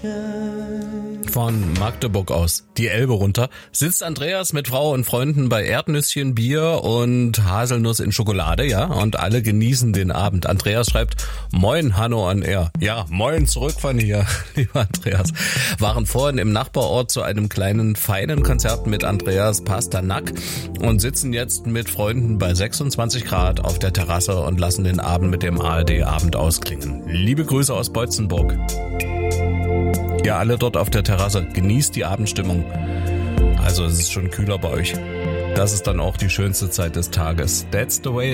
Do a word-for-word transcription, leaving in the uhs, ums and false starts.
Von Magdeburg aus, die Elbe runter, sitzt Andreas mit Frau und Freunden bei Erdnüsschen, Bier und Haselnuss in Schokolade, ja, und alle genießen den Abend. Andreas schreibt, moin Hanno on Air. Ja, moin zurück von hier, lieber Andreas. Waren vorhin im Nachbarort zu einem kleinen, feinen Konzert mit Andreas Pasternak und sitzen jetzt mit Freunden bei sechsundzwanzig Grad auf der Terrasse und lassen den Abend mit dem A R D-Abend ausklingen. Liebe Grüße aus Beutzenburg. Ihr alle dort auf der Terrasse, genießt die Abendstimmung. Also es ist schon kühler bei euch. Das ist dann auch die schönste Zeit des Tages. That's the way